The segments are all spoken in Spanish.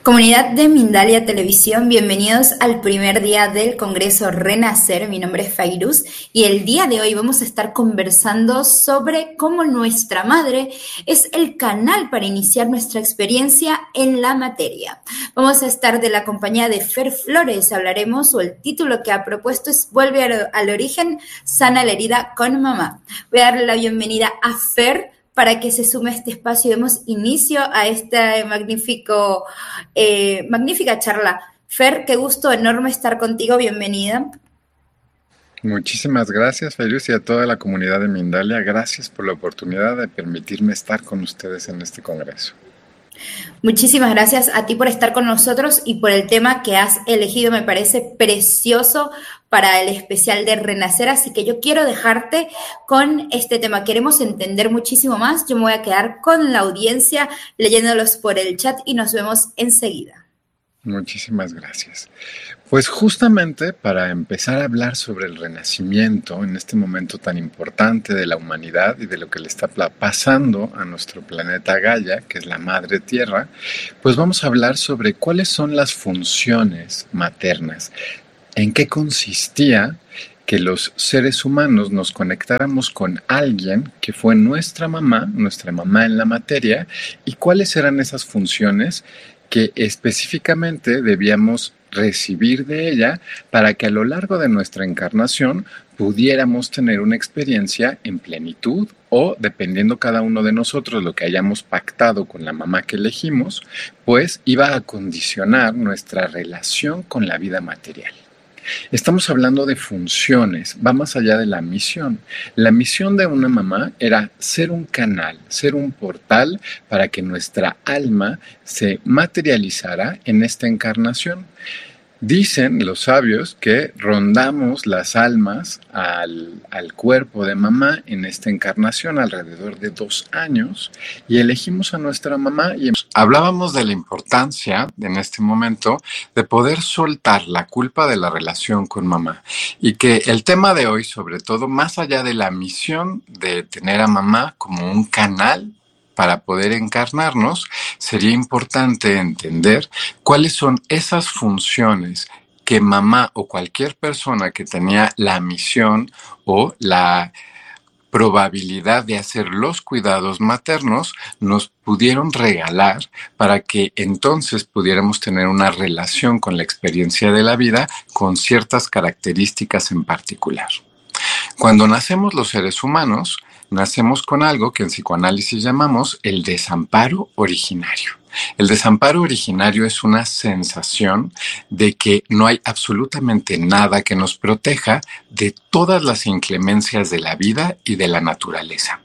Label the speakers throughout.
Speaker 1: Comunidad de Mindalia Televisión, bienvenidos al primer día del Congreso Renacer. Mi nombre es Fairuz y el día de hoy vamos a estar conversando sobre cómo nuestra madre es el canal para iniciar nuestra experiencia en la materia. Vamos a estar de la compañía de Fer Flores, hablaremos, o el título que ha propuesto es Vuelve al origen, sana la herida con mamá. Voy a darle la bienvenida a Fer para que se sume a este espacio y demos inicio a esta magnífica charla. Fer, qué gusto enorme estar contigo, bienvenida.
Speaker 2: Muchísimas gracias, Fairuz, y a toda la comunidad de Mindalia. Gracias por la oportunidad de permitirme estar con ustedes en este congreso.
Speaker 1: Muchísimas gracias a ti por estar con nosotros y por el tema que has elegido, me parece precioso para el especial de Renacer, así que yo quiero dejarte con este tema. Queremos entender muchísimo más, yo me voy a quedar con la audiencia leyéndolos por el chat y nos vemos enseguida.
Speaker 2: Muchísimas gracias. Pues justamente para empezar a hablar sobre el renacimiento en este momento tan importante de la humanidad y de lo que le está pasando a nuestro planeta Gaia, que es la Madre Tierra, pues vamos a hablar sobre cuáles son las funciones maternas, en qué consistía que los seres humanos nos conectáramos con alguien que fue nuestra mamá en la materia, y cuáles eran esas funciones que específicamente debíamos recibir de ella para que a lo largo de nuestra encarnación pudiéramos tener una experiencia en plenitud o, dependiendo cada uno de nosotros lo que hayamos pactado con la mamá que elegimos, pues iba a condicionar nuestra relación con la vida material. Estamos hablando de funciones, va más allá de la misión. La misión de una mamá era ser un canal, ser un portal para que nuestra alma se materializara en esta encarnación. Dicen los sabios que rondamos las almas al cuerpo de mamá en esta encarnación alrededor de 2 años y elegimos a nuestra mamá y hablábamos de la importancia en este momento de poder soltar la culpa de la relación con mamá, y que el tema de hoy, sobre todo, más allá de la misión de tener a mamá como un canal para poder encarnarnos, sería importante entender cuáles son esas funciones que mamá o cualquier persona que tenía la misión o la probabilidad de hacer los cuidados maternos nos pudieron regalar para que entonces pudiéramos tener una relación con la experiencia de la vida con ciertas características en particular. Cuando nacemos los seres humanos, nacemos con algo que en psicoanálisis llamamos el desamparo originario. El desamparo originario es una sensación de que no hay absolutamente nada que nos proteja de todas las inclemencias de la vida y de la naturaleza.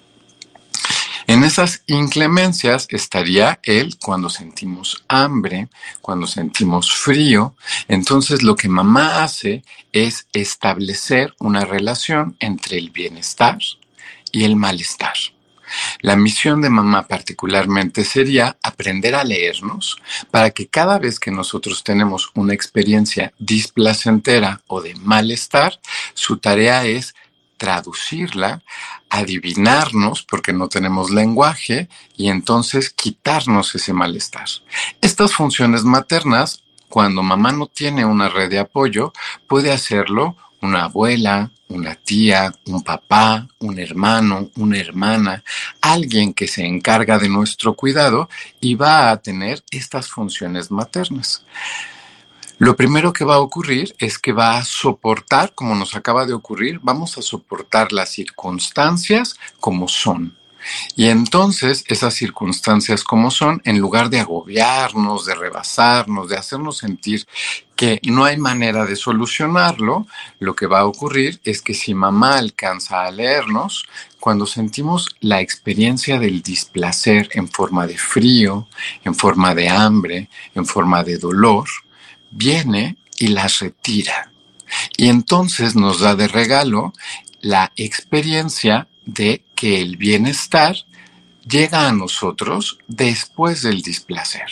Speaker 2: En esas inclemencias estaría cuando sentimos hambre, cuando sentimos frío. Entonces lo que mamá hace es establecer una relación entre el bienestar y el malestar. La misión de mamá particularmente sería aprender a leernos para que cada vez que nosotros tenemos una experiencia displacentera o de malestar, su tarea es traducirla, adivinarnos porque no tenemos lenguaje y entonces quitarnos ese malestar. Estas funciones maternas, cuando mamá no tiene una red de apoyo, puede hacerlo una abuela, una tía, un papá, un hermano, una hermana, alguien que se encarga de nuestro cuidado y va a tener estas funciones maternas. Lo primero que va a ocurrir es que va a soportar, como nos acaba de ocurrir, vamos a soportar las circunstancias como son. Y entonces esas circunstancias como son, en lugar de agobiarnos, de rebasarnos, de hacernos sentir que no hay manera de solucionarlo, lo que va a ocurrir es que si mamá alcanza a leernos, cuando sentimos la experiencia del displacer en forma de frío, en forma de hambre, en forma de dolor, viene y las retira. Y entonces nos da de regalo la experiencia de que el bienestar llega a nosotros después del displacer.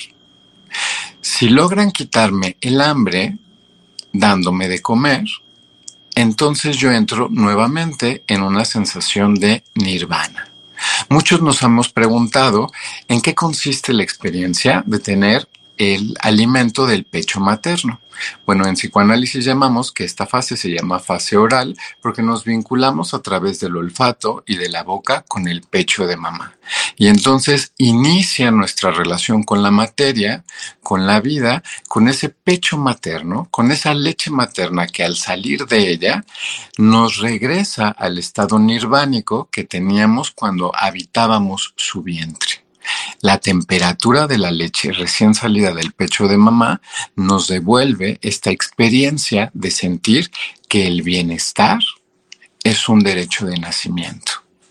Speaker 2: Si logran quitarme el hambre dándome de comer, entonces yo entro nuevamente en una sensación de nirvana. Muchos nos hemos preguntado en qué consiste la experiencia de tener el alimento del pecho materno. Bueno, en psicoanálisis llamamos que esta fase se llama fase oral porque nos vinculamos a través del olfato y de la boca con el pecho de mamá. Y entonces inicia nuestra relación con la materia, con la vida, con ese pecho materno, con esa leche materna que al salir de ella nos regresa al estado nirvánico que teníamos cuando habitábamos su vientre. La temperatura de la leche recién salida del pecho de mamá nos devuelve esta experiencia de sentir que el bienestar es un derecho de nacimiento,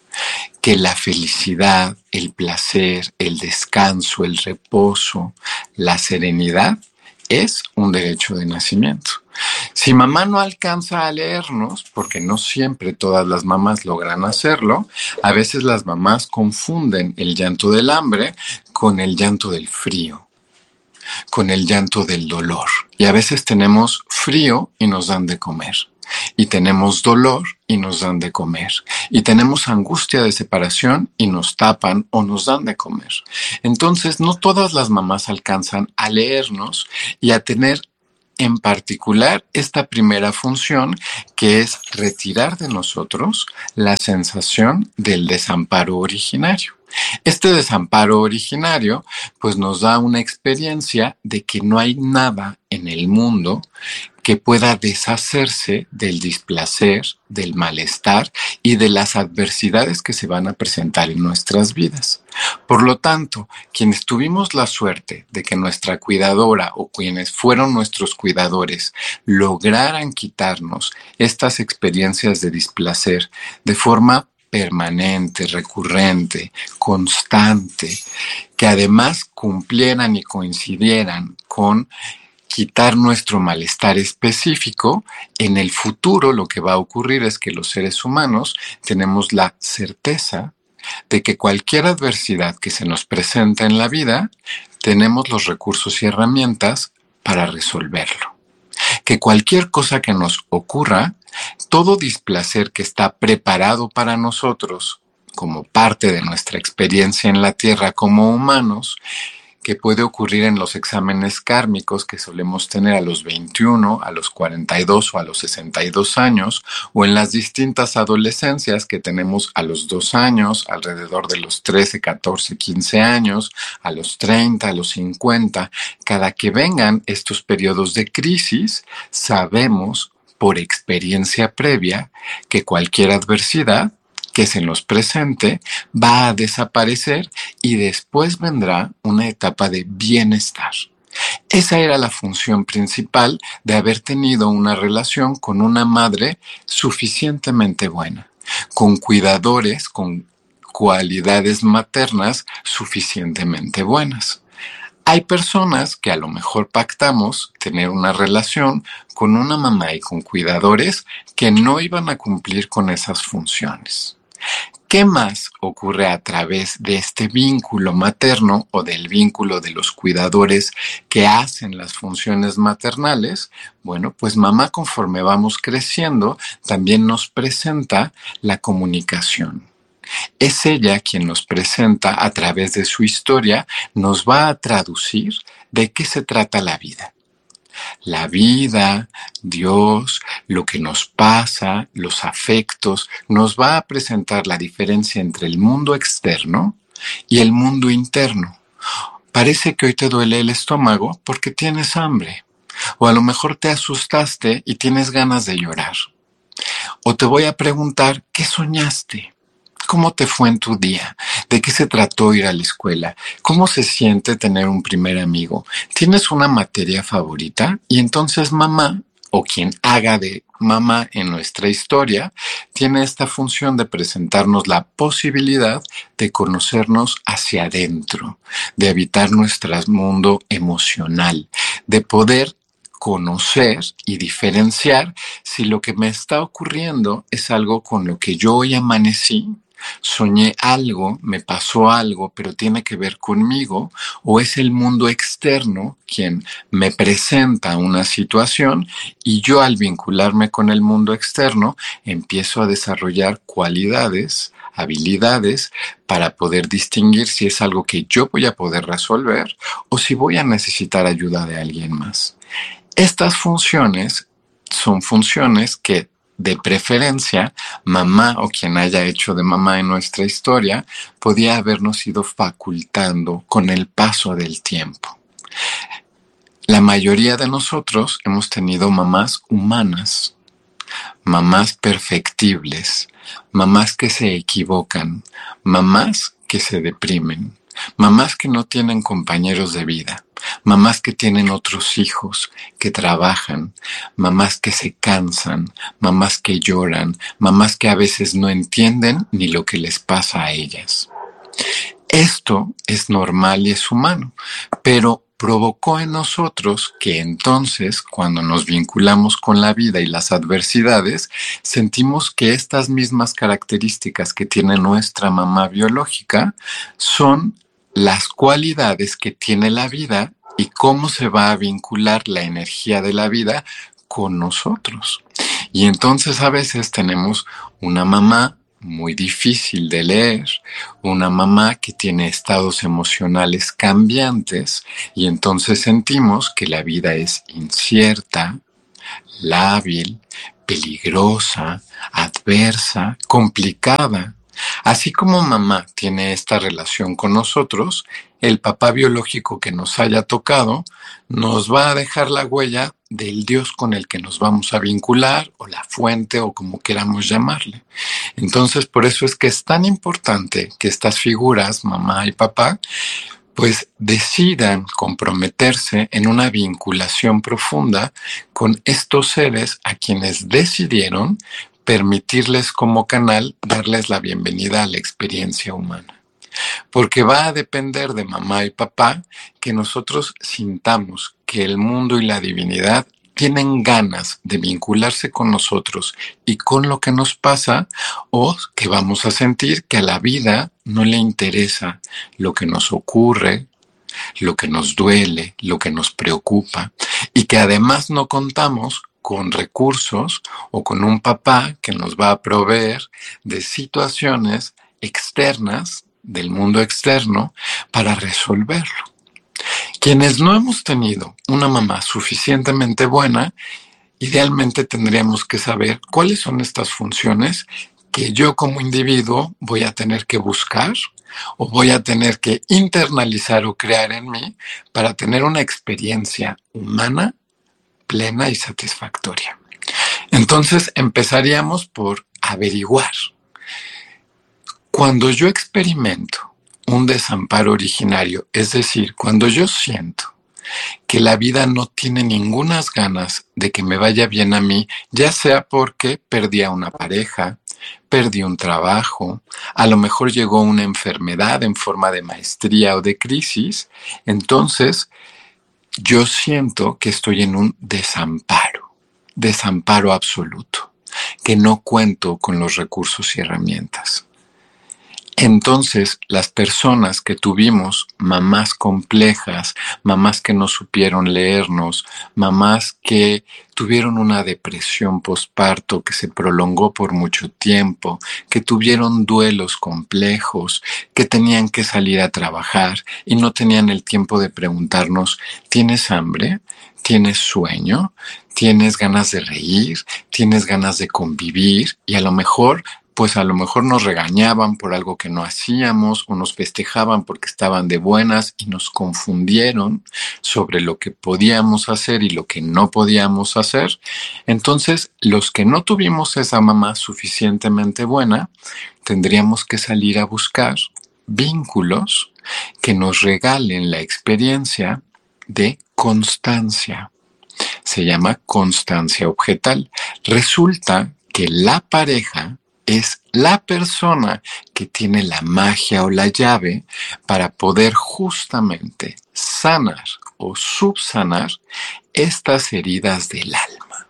Speaker 2: que la felicidad, el placer, el descanso, el reposo, la serenidad es un derecho de nacimiento. Si mamá no alcanza a leernos, porque no siempre todas las mamás logran hacerlo, a veces las mamás confunden el llanto del hambre con el llanto del frío, con el llanto del dolor. Y a veces tenemos frío y nos dan de comer. Y tenemos dolor y nos dan de comer. Y tenemos angustia de separación y nos tapan o nos dan de comer. Entonces, no todas las mamás alcanzan a leernos y a tener en particular esta primera función, que es retirar de nosotros la sensación del desamparo originario. Este desamparo originario pues nos da una experiencia de que no hay nada en el mundo que pueda deshacerse del displacer, del malestar y de las adversidades que se van a presentar en nuestras vidas. Por lo tanto, quienes tuvimos la suerte de que nuestra cuidadora o quienes fueron nuestros cuidadores lograran quitarnos estas experiencias de displacer de forma permanente, recurrente, constante, que además cumplieran y coincidieran con quitar nuestro malestar específico, en el futuro lo que va a ocurrir es que los seres humanos tenemos la certeza de que cualquier adversidad que se nos presenta en la vida, tenemos los recursos y herramientas para resolverlo. Que cualquier cosa que nos ocurra, todo displacer que está preparado para nosotros como parte de nuestra experiencia en la Tierra como humanos, que puede ocurrir en los exámenes kármicos que solemos tener a los 21, a los 42 o a los 62 años, o en las distintas adolescencias que tenemos a los 2 años, alrededor de los 13, 14, 15 años, a los 30, a los 50. Cada que vengan estos periodos de crisis, sabemos por experiencia previa que cualquier adversidad que se nos presente va a desaparecer y después vendrá una etapa de bienestar. Esa era la función principal de haber tenido una relación con una madre suficientemente buena, con cuidadores, con cualidades maternas suficientemente buenas. Hay personas que a lo mejor pactamos tener una relación con una mamá y con cuidadores que no iban a cumplir con esas funciones. ¿Qué más ocurre a través de este vínculo materno o del vínculo de los cuidadores que hacen las funciones maternales? Bueno, pues mamá, conforme vamos creciendo, también nos presenta la comunicación. Es ella quien nos presenta a través de su historia, nos va a traducir de qué se trata la vida. La vida, Dios, lo que nos pasa, los afectos, nos va a presentar la diferencia entre el mundo externo y el mundo interno. Parece que hoy te duele el estómago porque tienes hambre. O a lo mejor te asustaste y tienes ganas de llorar. O te voy a preguntar, ¿qué soñaste? ¿Cómo te fue en tu día? ¿De qué se trató ir a la escuela? ¿Cómo se siente tener un primer amigo? ¿Tienes una materia favorita? Y entonces mamá, o quien haga de mamá en nuestra historia, tiene esta función de presentarnos la posibilidad de conocernos hacia adentro, de habitar nuestro mundo emocional, de poder conocer y diferenciar si lo que me está ocurriendo es algo con lo que yo hoy amanecí, soñé algo, me pasó algo, pero tiene que ver conmigo, o es el mundo externo quien me presenta una situación y yo, al vincularme con el mundo externo, empiezo a desarrollar cualidades habilidades para poder distinguir si es algo que yo voy a poder resolver o si voy a necesitar ayuda de alguien más. Estas funciones son funciones que, de preferencia, mamá o quien haya hecho de mamá en nuestra historia podía habernos ido facultando con el paso del tiempo. La mayoría de nosotros hemos tenido mamás humanas, mamás perfectibles, mamás que se equivocan, mamás que se deprimen, mamás que no tienen compañeros de vida, mamás que tienen otros hijos, que trabajan, mamás que se cansan, mamás que lloran, mamás que a veces no entienden ni lo que les pasa a ellas. Esto es normal y es humano, pero provocó en nosotros que entonces, cuando nos vinculamos con la vida y las adversidades, sentimos que estas mismas características que tiene nuestra mamá biológica son las cualidades que tiene la vida y cómo se va a vincular la energía de la vida con nosotros. Y entonces a veces tenemos una mamá muy difícil de leer, una mamá que tiene estados emocionales cambiantes y entonces sentimos que la vida es incierta, lábil, peligrosa, adversa, complicada. Así como mamá tiene esta relación con nosotros, el papá biológico que nos haya tocado nos va a dejar la huella del Dios con el que nos vamos a vincular, o la fuente, o como queramos llamarle. Entonces, por eso es que es tan importante que estas figuras, mamá y papá, pues decidan comprometerse en una vinculación profunda con estos seres a quienes decidieron permitirles como canal darles la bienvenida a la experiencia humana. Porque va a depender de mamá y papá que nosotros sintamos que el mundo y la divinidad tienen ganas de vincularse con nosotros y con lo que nos pasa, o que vamos a sentir que a la vida no le interesa lo que nos ocurre, lo que nos duele, lo que nos preocupa, y que además no contamos con recursos o con un papá que nos va a proveer de situaciones externas del mundo externo para resolverlo. Quienes no hemos tenido una mamá suficientemente buena, idealmente tendríamos que saber cuáles son estas funciones que yo como individuo voy a tener que buscar o voy a tener que internalizar o crear en mí para tener una experiencia humana plena y satisfactoria. Entonces empezaríamos por averiguar. Cuando yo experimento un desamparo originario, es decir, cuando yo siento que la vida no tiene ningunas ganas de que me vaya bien a mí, ya sea porque perdí a una pareja, perdí un trabajo, a lo mejor llegó una enfermedad en forma de maestría o de crisis, entonces yo siento que estoy en un desamparo absoluto, que no cuento con los recursos y herramientas. Entonces, las personas que tuvimos mamás complejas, mamás que no supieron leernos, mamás que tuvieron una depresión posparto que se prolongó por mucho tiempo, que tuvieron duelos complejos, que tenían que salir a trabajar y no tenían el tiempo de preguntarnos, ¿tienes hambre? ¿Tienes sueño? ¿Tienes ganas de reír? ¿Tienes ganas de convivir? Y a lo mejor nos regañaban por algo que no hacíamos, o nos festejaban porque estaban de buenas y nos confundieron sobre lo que podíamos hacer y lo que no podíamos hacer. Entonces, los que no tuvimos esa mamá suficientemente buena, tendríamos que salir a buscar vínculos que nos regalen la experiencia de constancia. Se llama constancia objetal. Resulta que la pareja es la persona que tiene la magia o la llave para poder justamente sanar o subsanar estas heridas del alma.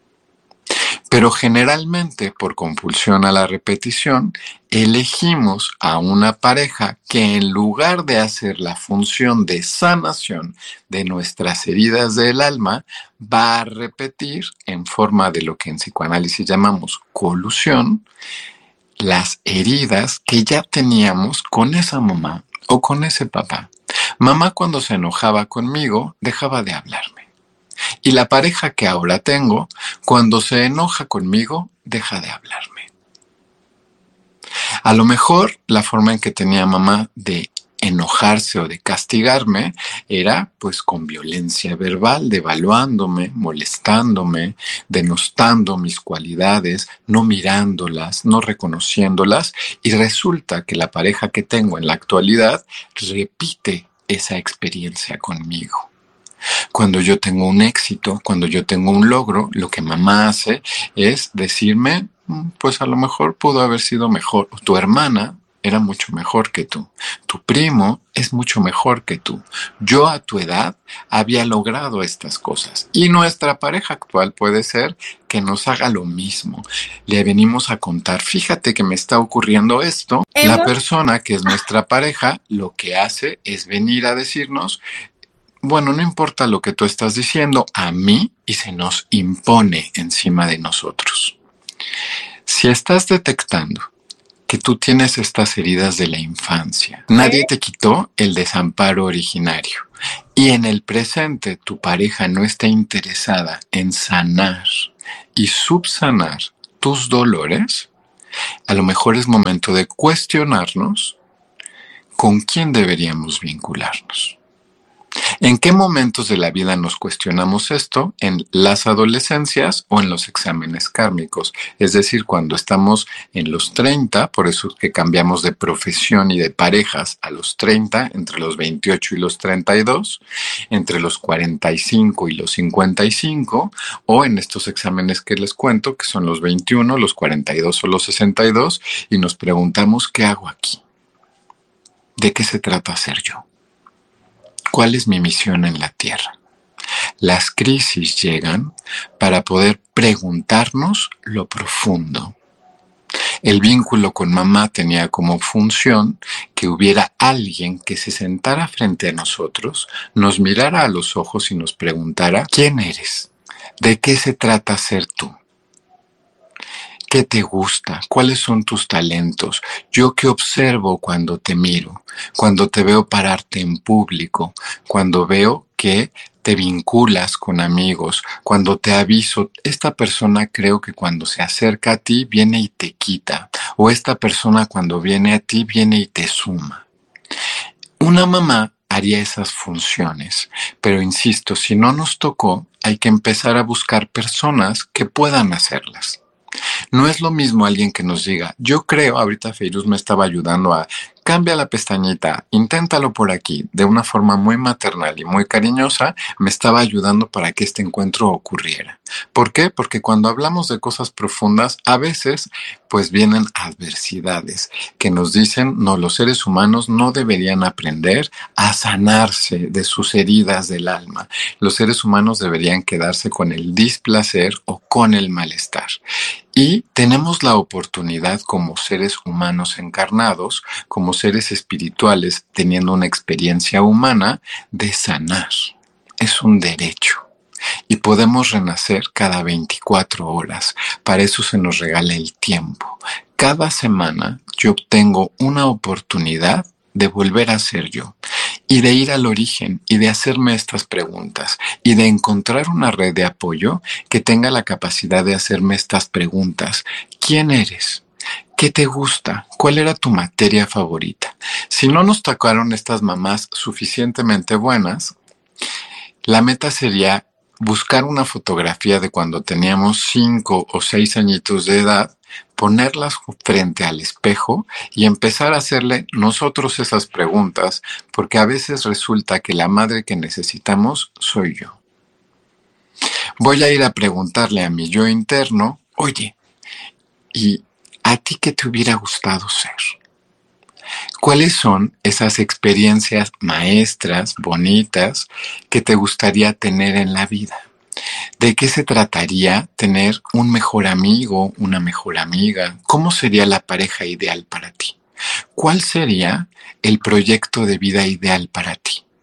Speaker 2: Pero generalmente, por compulsión a la repetición, elegimos a una pareja que, en lugar de hacer la función de sanación de nuestras heridas del alma, va a repetir en forma de lo que en psicoanálisis llamamos colusión las heridas que ya teníamos con esa mamá o con ese papá. Mamá cuando se enojaba conmigo dejaba de hablarme. Y la pareja que ahora tengo, cuando se enoja conmigo, deja de hablarme. A lo mejor la forma en que tenía mamá de enojarse o de castigarme era pues con violencia verbal, devaluándome, molestándome, denostando mis cualidades, no mirándolas, no reconociéndolas, y resulta que la pareja que tengo en la actualidad repite esa experiencia conmigo. Cuando yo tengo un éxito, cuando yo tengo un logro, lo que mamá hace es decirme, pues a lo mejor pudo haber sido mejor. Tu hermana era mucho mejor que tú. Tu primo es mucho mejor que tú. Yo a tu edad había logrado estas cosas. Y nuestra pareja actual puede ser que nos haga lo mismo. Le venimos a contar, fíjate que me está ocurriendo esto. La persona que es nuestra pareja lo que hace es venir a decirnos, bueno, no importa lo que tú estás diciendo a mí, y se nos impone encima de nosotros. Si estás detectando que tú tienes estas heridas de la infancia, nadie te quitó el desamparo originario, y en el presente tu pareja no está interesada en sanar y subsanar tus dolores, a lo mejor es momento de cuestionarnos con quién deberíamos vincularnos. ¿En qué momentos de la vida nos cuestionamos esto? ¿En las adolescencias o en los exámenes kármicos? Es decir, cuando estamos en los 30, por eso es que cambiamos de profesión y de parejas a los 30, entre los 28 y los 32, entre los 45 y los 55, o en estos exámenes que les cuento, que son los 21, los 42 o los 62, y nos preguntamos, ¿qué hago aquí? ¿De qué se trata ser yo? ¿Cuál es mi misión en la Tierra? Las crisis llegan para poder preguntarnos lo profundo. El vínculo con mamá tenía como función que hubiera alguien que se sentara frente a nosotros, nos mirara a los ojos y nos preguntara, ¿quién eres? ¿De qué se trata ser tú? ¿Qué te gusta? ¿Cuáles son tus talentos? Yo qué observo cuando te miro, cuando te veo pararte en público, cuando veo que te vinculas con amigos, cuando te aviso, esta persona creo que cuando se acerca a ti viene y te quita, o esta persona cuando viene a ti viene y te suma. Una mamá haría esas funciones, pero insisto, si no nos tocó, hay que empezar a buscar personas que puedan hacerlas. No es lo mismo alguien que nos diga, yo creo, ahorita Feiruz me estaba ayudando a cambia la pestañita, inténtalo por aquí, de una forma muy maternal y muy cariñosa, me estaba ayudando para que este encuentro ocurriera. ¿Por qué? Porque cuando hablamos de cosas profundas, a veces pues vienen adversidades que nos dicen, no, los seres humanos no deberían aprender a sanarse de sus heridas del alma. Los seres humanos deberían quedarse con el displacer o con el malestar. Y tenemos la oportunidad como seres humanos encarnados, como seres espirituales teniendo una experiencia humana, de sanar. Es un derecho. Y podemos renacer cada 24 horas. Para eso se nos regala el tiempo. Cada semana yo tengo una oportunidad de volver a ser yo y de ir al origen y de hacerme estas preguntas y de encontrar una red de apoyo que tenga la capacidad de hacerme estas preguntas. ¿Quién eres? ¿Qué te gusta? ¿Cuál era tu materia favorita? Si no nos tocaron estas mamás suficientemente buenas, la meta sería buscar una fotografía de cuando teníamos 5 o 6 añitos de edad, ponerlas frente al espejo y empezar a hacerle nosotros esas preguntas, porque a veces resulta que la madre que necesitamos soy yo. Voy a ir a preguntarle a mi yo interno, oye, ¿y a ti qué te hubiera gustado ser? ¿Cuáles son esas experiencias maestras, bonitas, que te gustaría tener en la vida? ¿De qué se trataría tener un mejor amigo, una mejor amiga? ¿Cómo sería la pareja ideal para ti? ¿Cuál sería el proyecto de vida ideal para ti?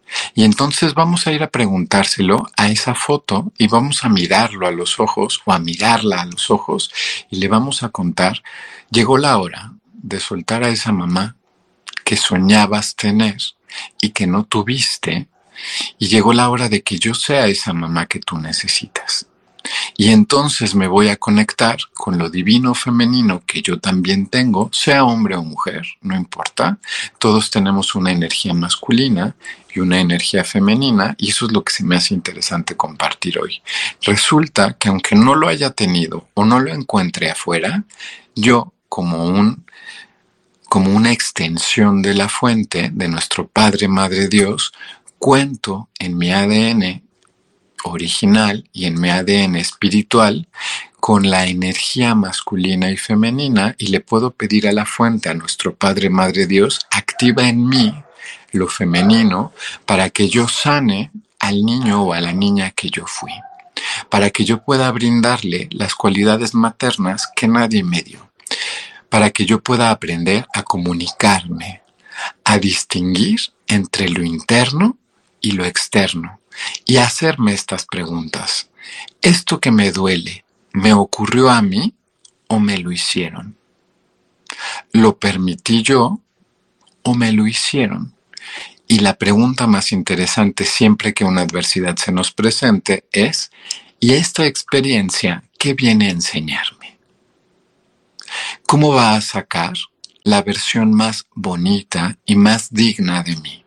Speaker 2: Y entonces vamos a ir a preguntárselo a esa foto y vamos a mirarlo a los ojos o a mirarla a los ojos y le vamos a contar, llegó la hora de soltar a esa mamá que soñabas tener y que no tuviste, y llegó la hora de que yo sea esa mamá que tú necesitas. Y entonces me voy a conectar con lo divino femenino que yo también tengo, sea hombre o mujer, no importa. Todos tenemos una energía masculina y una energía femenina, y eso es lo que se me hace interesante compartir hoy. Resulta que aunque no lo haya tenido o no lo encuentre afuera, yo como una extensión de la fuente de nuestro Padre, Madre Dios, cuento en mi ADN original y en mi ADN espiritual con la energía masculina y femenina, y le puedo pedir a la fuente, a nuestro Padre, Madre Dios, activa en mí lo femenino para que yo sane al niño o a la niña que yo fui, para que yo pueda brindarle las cualidades maternas que nadie me dio, para que yo pueda aprender a comunicarme, a distinguir entre lo interno y lo externo, y hacerme estas preguntas. ¿Esto que me duele, me ocurrió a mí o me lo hicieron? ¿Lo permití yo o me lo hicieron? Y la pregunta más interesante siempre que una adversidad se nos presente es, ¿y esta experiencia qué viene a enseñarme? ¿Cómo va a sacar la versión más bonita y más digna de mí?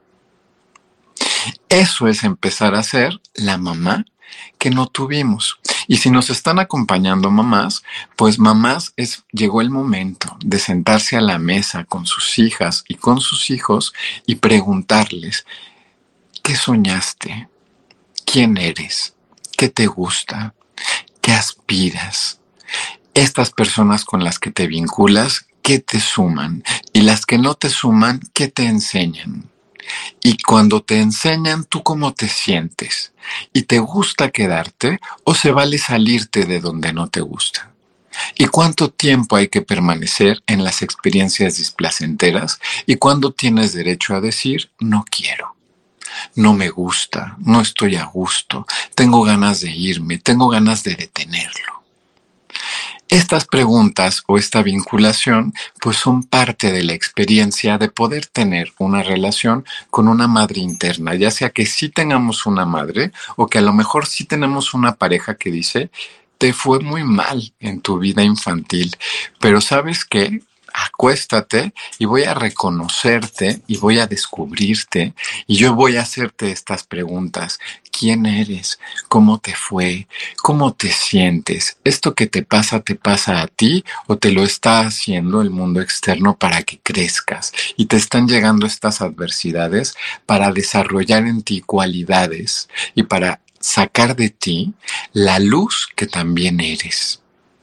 Speaker 2: Eso es empezar a ser la mamá que no tuvimos. Y si nos están acompañando mamás, pues mamás, llegó el momento de sentarse a la mesa con sus hijas y con sus hijos y preguntarles, ¿qué soñaste? ¿Quién eres? ¿Qué te gusta? ¿Qué aspiras? Estas personas con las que te vinculas, ¿qué te suman? Y las que no te suman, ¿qué te enseñan? Y cuando te enseñan, ¿tú cómo te sientes? ¿Y te gusta quedarte o se vale salirte de donde no te gusta? ¿Y cuánto tiempo hay que permanecer en las experiencias displacenteras? ¿Y cuándo tienes derecho a decir, no quiero? No me gusta, no estoy a gusto, tengo ganas de irme, tengo ganas de detenerlo. Estas preguntas o esta vinculación pues son parte de la experiencia de poder tener una relación con una madre interna, ya sea que sí tengamos una madre o que a lo mejor sí tenemos una pareja que dice, te fue muy mal en tu vida infantil, pero ¿sabes qué? Acuéstate y voy a reconocerte y voy a descubrirte y yo voy a hacerte estas preguntas. ¿Quién eres? ¿Cómo te fue? ¿Cómo te sientes? ¿Esto que te pasa a ti o te lo está haciendo el mundo externo para que crezcas? Y te están llegando estas adversidades para desarrollar en ti cualidades y para sacar de ti la luz que también eres.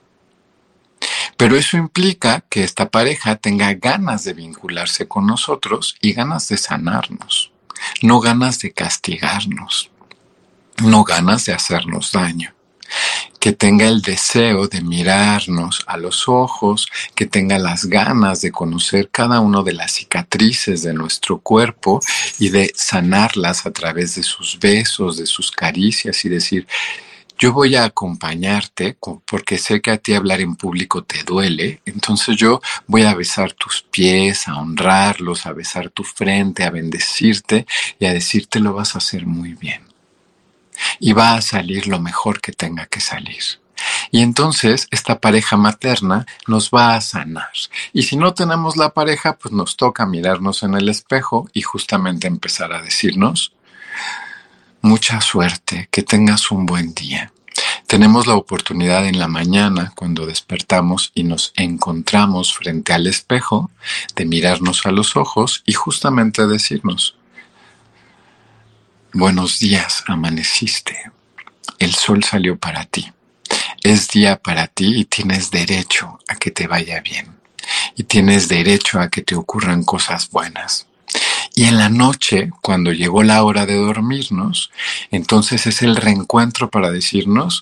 Speaker 2: Pero eso implica que esta pareja tenga ganas de vincularse con nosotros y ganas de sanarnos, no ganas de castigarnos, no ganas de hacernos daño. Que tenga el deseo de mirarnos a los ojos, que tenga las ganas de conocer cada una de las cicatrices de nuestro cuerpo y de sanarlas a través de sus besos, de sus caricias y decir, yo voy a acompañarte porque sé que a ti hablar en público te duele, entonces yo voy a besar tus pies, a honrarlos, a besar tu frente, a bendecirte y a decirte lo vas a hacer muy bien. Y va a salir lo mejor que tenga que salir. Y entonces esta pareja materna nos va a sanar. Y si no tenemos la pareja, pues nos toca mirarnos en el espejo y justamente empezar a decirnos, mucha suerte, que tengas un buen día. Tenemos la oportunidad en la mañana, cuando despertamos y nos encontramos frente al espejo, de mirarnos a los ojos y justamente decirnos, buenos días, amaneciste. El sol salió para ti. Es día para ti y tienes derecho a que te vaya bien. Y tienes derecho a que te ocurran cosas buenas. Y en la noche, cuando llegó la hora de dormirnos, entonces es el reencuentro para decirnos,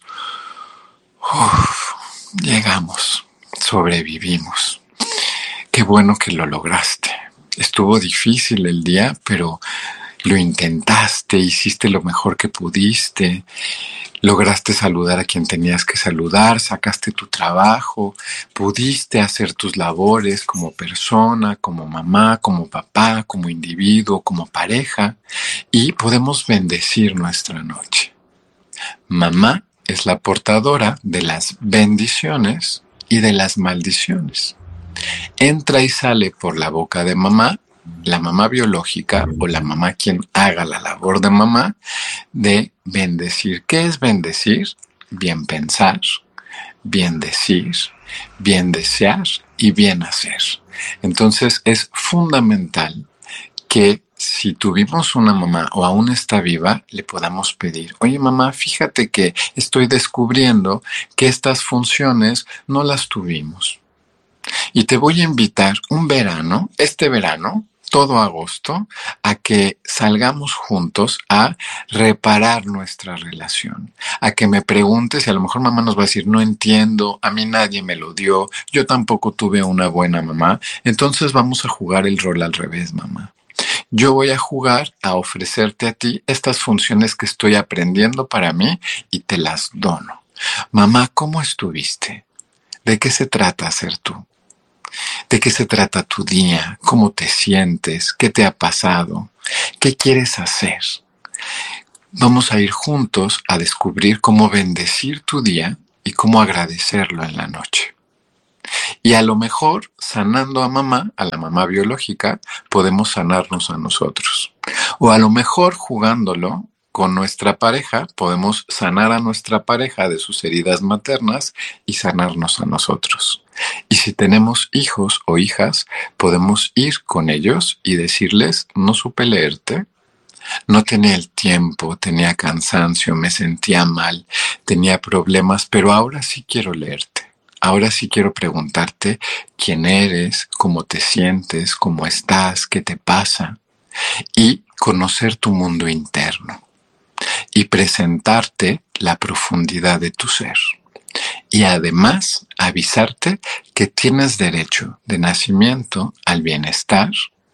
Speaker 2: llegamos, sobrevivimos. Qué bueno que lo lograste. Estuvo difícil el día, pero lo intentaste, hiciste lo mejor que pudiste, lograste saludar a quien tenías que saludar, sacaste tu trabajo, pudiste hacer tus labores como persona, como mamá, como papá, como individuo, como pareja, y podemos bendecir nuestra noche. Mamá es la portadora de las bendiciones y de las maldiciones. Entra y sale por la boca de mamá, la mamá biológica o la mamá quien haga la labor de mamá, de bendecir. ¿Qué es bendecir? Bien pensar, bien decir, bien desear y bien hacer. Entonces es fundamental que si tuvimos una mamá o aún está viva, le podamos pedir, oye mamá, fíjate que estoy descubriendo que estas funciones no las tuvimos. Y te voy a invitar un verano, este verano, todo agosto, a que salgamos juntos a reparar nuestra relación, a que me preguntes y a lo mejor mamá nos va a decir, no entiendo, a mí nadie me lo dio, yo tampoco tuve una buena mamá, entonces vamos a jugar el rol al revés, mamá. Yo voy a jugar a ofrecerte a ti estas funciones que estoy aprendiendo para mí y te las dono. Mamá, ¿cómo estuviste? ¿De qué se trata ser tú? ¿De qué se trata tu día? ¿Cómo te sientes? ¿Qué te ha pasado? ¿Qué quieres hacer? Vamos a ir juntos a descubrir cómo bendecir tu día y cómo agradecerlo en la noche. Y a lo mejor, sanando a mamá, a la mamá biológica, podemos sanarnos a nosotros. O a lo mejor, jugándolo con nuestra pareja, podemos sanar a nuestra pareja de sus heridas maternas y sanarnos a nosotros. Y si tenemos hijos o hijas, podemos ir con ellos y decirles, no supe leerte, no tenía el tiempo, tenía cansancio, me sentía mal, tenía problemas, pero ahora sí quiero leerte. Ahora sí quiero preguntarte quién eres, cómo te sientes, cómo estás, qué te pasa, y conocer tu mundo interno y presentarte la profundidad de tu ser. Y además avisarte que tienes derecho de nacimiento al bienestar,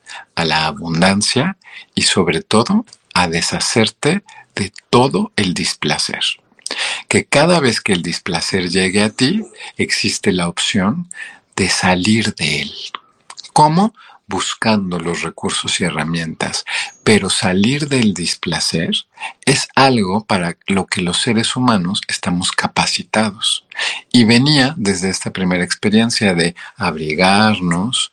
Speaker 2: a la abundancia y sobre todo a deshacerte de todo el displacer. Que cada vez que el displacer llegue a ti, existe la opción de salir de él. ¿Cómo? Buscando los recursos y herramientas. Pero salir del displacer es algo para lo que los seres humanos estamos capacitados. Y venía desde esta primera experiencia de abrigarnos,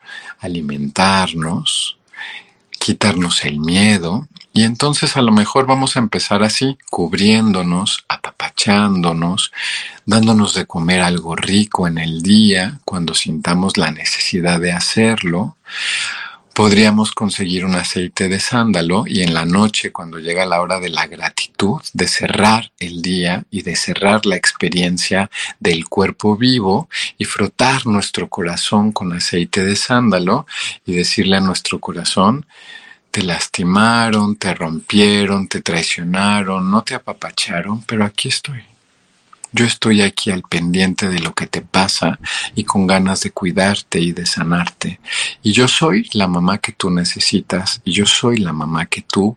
Speaker 2: alimentarnos, quitarnos el miedo. Y entonces a lo mejor vamos a empezar así, cubriéndonos, apapachándonos, dándonos de comer algo rico en el día, cuando sintamos la necesidad de hacerlo. Podríamos conseguir un aceite de sándalo y en la noche, cuando llega la hora de la gratitud, de cerrar el día y de cerrar la experiencia del cuerpo vivo y frotar nuestro corazón con aceite de sándalo y decirle a nuestro corazón, te lastimaron, te rompieron, te traicionaron, no te apapacharon, pero aquí estoy. Yo estoy aquí al pendiente de lo que te pasa y con ganas de cuidarte y de sanarte. Y yo soy la mamá que tú necesitas y yo soy la mamá que tú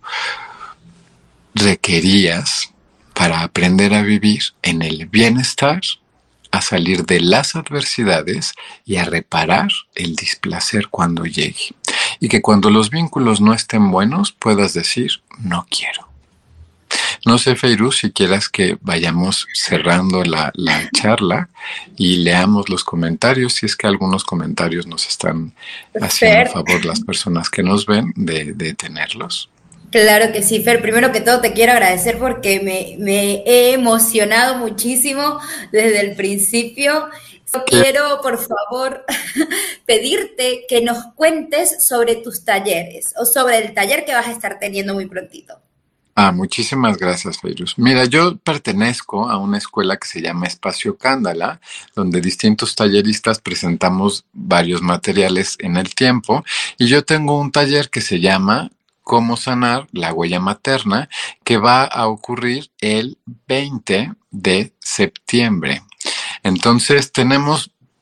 Speaker 2: requerías para aprender a vivir en el bienestar, a salir de las adversidades y a reparar el displacer cuando llegue. Y que cuando los vínculos no estén buenos puedas decir, no quiero. No sé, Feiruz, si quieras que vayamos cerrando la charla y leamos los comentarios, si es que algunos comentarios nos están haciendo favor las personas que nos ven de tenerlos.
Speaker 1: Claro que sí, Fer. Primero que todo te quiero agradecer porque me he emocionado muchísimo desde el principio. Quiero, por favor, pedirte que nos cuentes sobre tus talleres o sobre el taller que vas a estar teniendo muy prontito.
Speaker 2: Muchísimas gracias, Feiruz. Mira, yo pertenezco a una escuela que se llama Espacio Cándala, donde distintos talleristas presentamos varios materiales en el tiempo, y yo tengo un taller que se llama Cómo sanar la huella materna, que va a ocurrir el 20 de septiembre. Entonces tenemos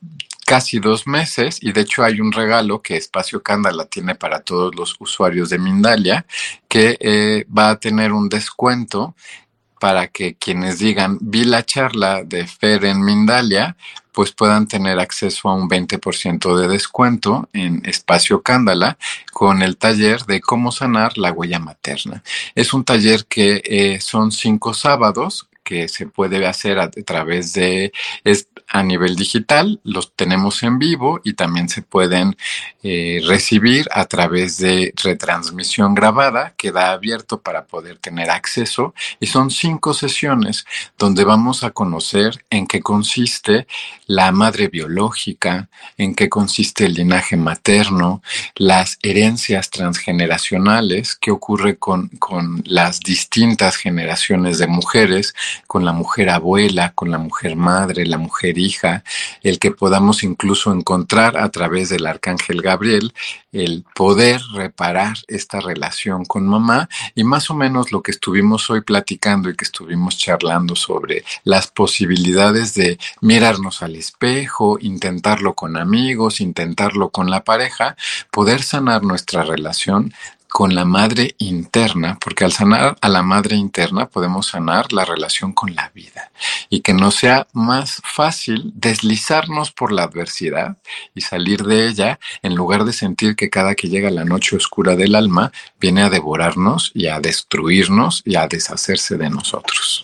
Speaker 2: casi 2 meses, y de hecho hay un regalo que Espacio Cándala tiene para todos los usuarios de Mindalia, que va a tener un descuento para que quienes digan, vi la charla de Fer en Mindalia, pues puedan tener acceso a un 20% de descuento en Espacio Cándala con el taller de cómo sanar la huella materna. Es un taller que son 5 sábados que se puede hacer a través de, es a nivel digital, los tenemos en vivo y también se pueden recibir a través de retransmisión grabada, queda abierto para poder tener acceso, y son 5 sesiones donde vamos a conocer en qué consiste la madre biológica, en qué consiste el linaje materno, las herencias transgeneracionales, qué ocurre con las distintas generaciones de mujeres, con la mujer abuela, con la mujer madre, la mujer hija, el que podamos incluso encontrar a través del arcángel Gabriel el poder reparar esta relación con mamá, y más o menos lo que estuvimos hoy platicando y que estuvimos charlando sobre las posibilidades de mirarnos al espejo, intentarlo con amigos, intentarlo con la pareja, poder sanar nuestra relación con la madre interna, porque al sanar a la madre interna podemos sanar la relación con la vida, y que nos sea más fácil deslizarnos por la adversidad y salir de ella, en lugar de sentir que cada que llega la noche oscura del alma viene a devorarnos y a destruirnos y a deshacerse de nosotros.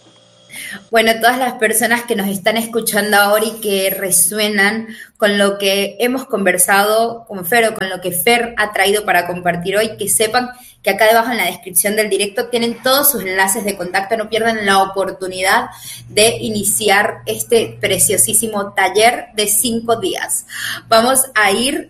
Speaker 1: Bueno, todas las personas que nos están escuchando ahora y que resuenan con lo que hemos conversado con Fer o con lo que Fer ha traído para compartir hoy, que sepan que acá debajo en la descripción del directo tienen todos sus enlaces de contacto, no pierdan la oportunidad de iniciar este preciosísimo taller de 5 días. Vamos a ir,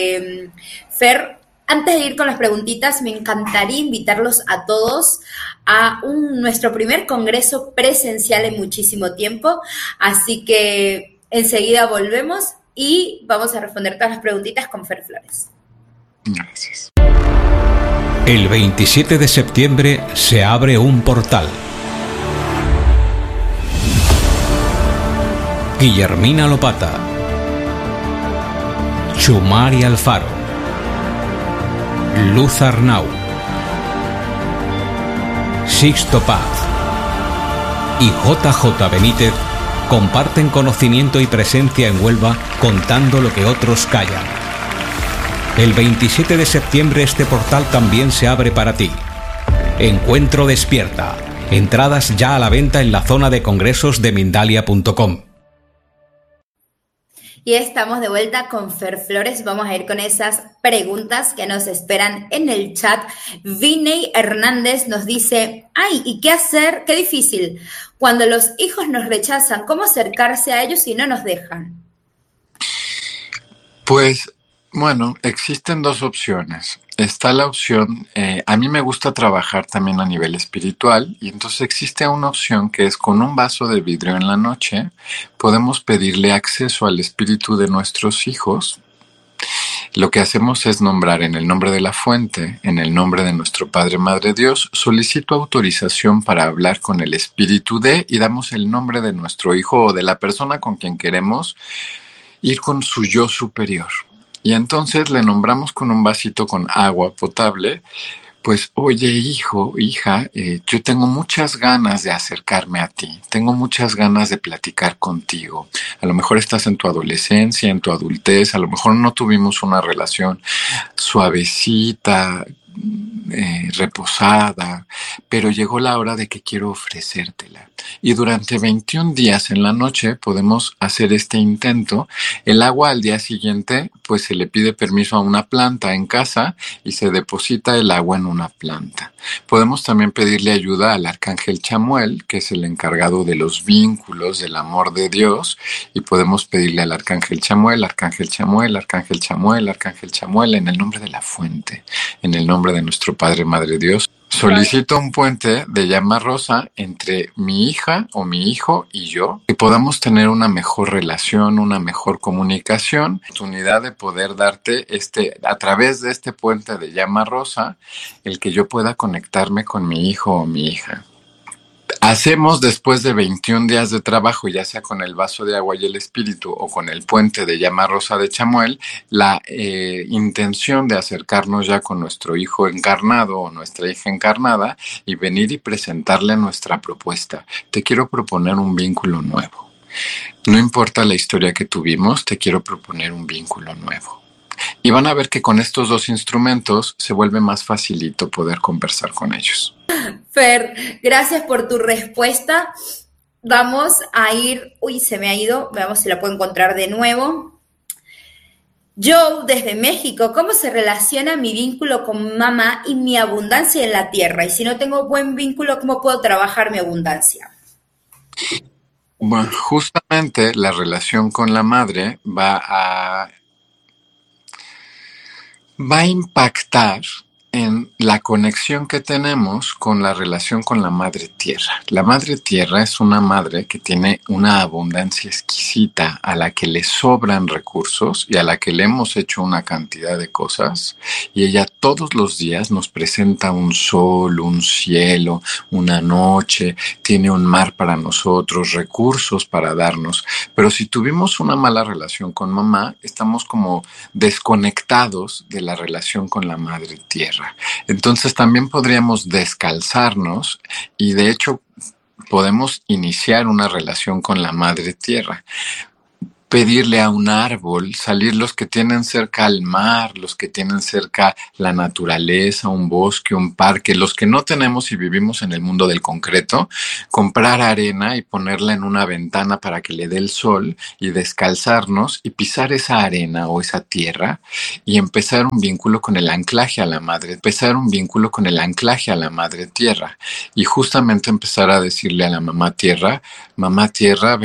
Speaker 1: Fer, antes de ir con las preguntitas, me encantaría invitarlos a todos a nuestro primer congreso presencial en muchísimo tiempo, así que enseguida volvemos y vamos a responder todas las preguntitas con Fer Flores.
Speaker 2: Gracias.
Speaker 3: El 27 de septiembre se abre un portal. Guillermina Lopata, Chumari Alfaro, Luz Arnau, Sixto Paz y JJ Benítez comparten conocimiento y presencia en Huelva, contando lo que otros callan. El 27 de septiembre este portal también se abre para ti. Encuentro Despierta. Entradas ya a la venta en la zona de congresos de Mindalia.com.
Speaker 1: Y estamos de vuelta con Fer Flores. Vamos a ir con esas preguntas que nos esperan en el chat. Viney Hernández nos dice, ay, ¿y qué hacer? Qué difícil. Cuando los hijos nos rechazan, ¿cómo acercarse a ellos si no nos dejan?
Speaker 2: Pues, bueno, existen 2 opciones. Está la opción, a mí me gusta trabajar también a nivel espiritual, y entonces existe una opción que es con un vaso de vidrio en la noche, podemos pedirle acceso al espíritu de nuestros hijos. Lo que hacemos es nombrar en el nombre de la fuente, en el nombre de nuestro Padre, Madre Dios, solicito autorización para hablar con el espíritu de, y damos el nombre de nuestro hijo o de la persona con quien queremos ir con su yo superior. Y entonces le nombramos con un vasito con agua potable, pues, oye, hijo, hija, yo tengo muchas ganas de acercarme a ti, tengo muchas ganas de platicar contigo. A lo mejor estás en tu adolescencia, en tu adultez, a lo mejor no tuvimos una relación suavecita, reposada, pero llegó la hora de que quiero ofrecértela. Y durante 21 días en la noche podemos hacer este intento. El agua al día siguiente, pues se le pide permiso a una planta en casa y se deposita el agua en una planta. Podemos también pedirle ayuda al arcángel Chamuel, que es el encargado de los vínculos del amor de Dios, y podemos pedirle al arcángel Chamuel, arcángel Chamuel, arcángel Chamuel, arcángel Chamuel, en el nombre de la fuente, en el nombre de nuestro Padre, Madre Dios. Solicito un puente de llama rosa entre mi hija o mi hijo y yo, que podamos tener una mejor relación, una mejor comunicación, oportunidad de poder darte a través de este puente de llama rosa, el que yo pueda conectarme con mi hijo o mi hija. hacemos después de 21 días de trabajo, ya sea con el vaso de agua y el espíritu o con el puente de llama rosa de Chamuel, la intención de acercarnos ya con nuestro hijo encarnado o nuestra hija encarnada y venir y presentarle nuestra propuesta. Te quiero proponer un vínculo nuevo. No importa la historia que tuvimos, te quiero proponer un vínculo nuevo. Y van a ver que con estos dos instrumentos se vuelve más facilito poder conversar con ellos.
Speaker 1: Fer, gracias por tu respuesta. Vamos a ir... Uy, se me ha ido. Veamos si la puedo encontrar de nuevo. Joe, desde México, ¿cómo se relaciona mi vínculo con mamá y mi abundancia en la tierra? Y si no tengo buen vínculo, ¿cómo puedo trabajar mi abundancia?
Speaker 2: Bueno, justamente la relación con la madre va a impactar en la conexión que tenemos con la relación con la madre tierra. La madre tierra es una madre que tiene una abundancia exquisita, a la que le sobran recursos y a la que le hemos hecho una cantidad de cosas, y ella todos los días nos presenta un sol, un cielo, una noche, tiene un mar para nosotros, recursos para darnos. Pero si tuvimos una mala relación con mamá, estamos como desconectados de la relación con la madre tierra. Entonces también podríamos descalzarnos y de hecho podemos iniciar una relación con la madre tierra. Pedirle a un árbol, salir los que tienen cerca al mar, los que tienen cerca la naturaleza, un bosque, un parque, los que no tenemos y vivimos en el mundo del concreto, comprar arena y ponerla en una ventana para que le dé el sol y descalzarnos y pisar esa arena o esa tierra y empezar un vínculo con el anclaje a la madre, tierra y justamente empezar a decirle a la mamá tierra,